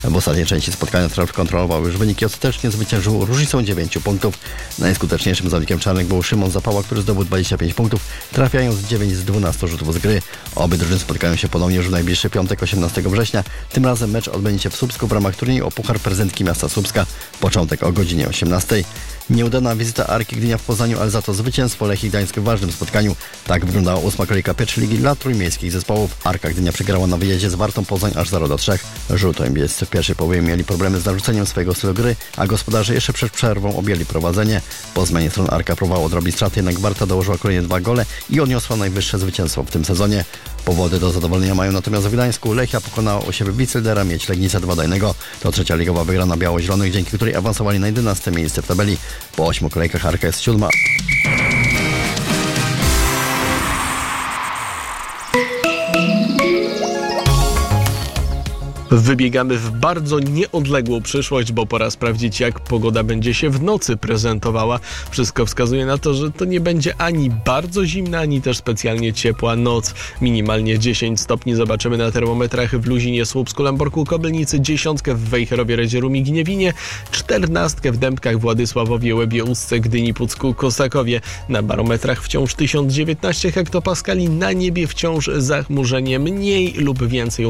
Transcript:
W ostatniej części spotkania Trelf kontrolował już wyniki, ostatecznie zwyciężył różnicą 9 punktów. Najskuteczniejszym zawodnikiem czarnych był Szymon Zapała, który zdobył 25 punktów, trafiając 9 z 12 rzutów z gry. Obie drużyny spotkają się ponownie już w najbliższy piątek, 18 września. Tym razem mecz odbędzie się w Słupsku w ramach turnieju o Puchar Prezentki Miasta Słupska. Początek o godzinie 18. Nieudana wizyta Arki Gdynia w Poznaniu, ale za to zwycięstwo Lechii Gdańsk w ważnym spotkaniu. Tak wyglądała 8. kolejka pierwszej ligi dla trójmiejskich zespołów. Arka Gdynia przegrała na wyjeździe z Wartą Poznań aż 0-3. Żółto-niebiescy w pierwszej połowie mieli problemy z narzuceniem swojego stylu gry, a gospodarze jeszcze przed przerwą objęli prowadzenie. Po zmianie stron Arka próbowała odrobić straty, jednak Warta dołożyła kolejne 2 gole i odniosła najwyższe zwycięstwo w tym sezonie. Powody do zadowolenia mają natomiast w Gdańsku. Lechia pokonała u siebie Wicildera, Miedź Legnica 2-1. To trzecia ligowa wygrana biało-zielonych, dzięki której awansowali na 11. miejsce w tabeli. Po 8 kolejkach Arka jest 7. Wybiegamy w bardzo nieodległą przyszłość, bo pora sprawdzić, jak pogoda będzie się w nocy prezentowała. Wszystko wskazuje na to, że to nie będzie ani bardzo zimna, ani też specjalnie ciepła noc. Minimalnie 10 stopni zobaczymy na termometrach w Luzinie, Słupsku, Lamborku, Kobylnicy, 10 w Wejherowie, Redzierum, Gniewinie, 14 w Dębkach, Władysławowie, Łebie, Ustce, Gdyni, Pucku, Kosakowie. Na barometrach wciąż 1019 hektopaskali, na niebie wciąż zachmurzenie mniej lub więcej